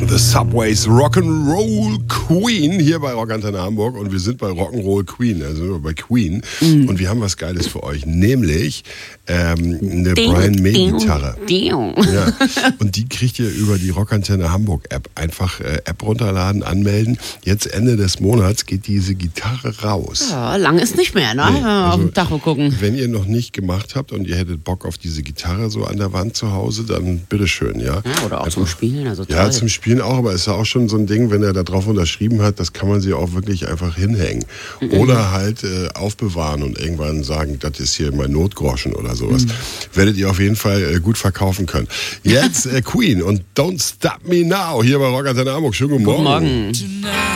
The Subways Rock'n'Roll Queen hier bei Rockantenne Hamburg und wir sind bei Rock'n'Roll Queen, also bei Queen und wir haben was Geiles für euch, nämlich eine Brian May Gitarre. Ja. Und die kriegt ihr über die Rockantenne Hamburg App. Einfach App runterladen, anmelden. Jetzt Ende des Monats geht diese Gitarre raus. Ja, lang ist nicht mehr, ne? Nee, also, auf dem Tacho gucken. Wenn ihr noch nicht gemacht habt und ihr hättet Bock auf diese Gitarre so an der Wand zu Hause, dann bitteschön, ja. Oder auch zum Spielen, also toll. Ja, zum Spielen auch, aber ist ja auch schon so ein Ding, wenn er da drauf unterschrieben hat, das kann man sich auch wirklich einfach hinhängen. Oder halt aufbewahren und irgendwann sagen, das ist hier mein Notgroschen oder sowas. Werdet ihr auf jeden Fall gut verkaufen können. Jetzt Queen und Don't Stop Me Now hier bei Rockantenne Hamburg. Schönen guten Morgen. Guten Morgen.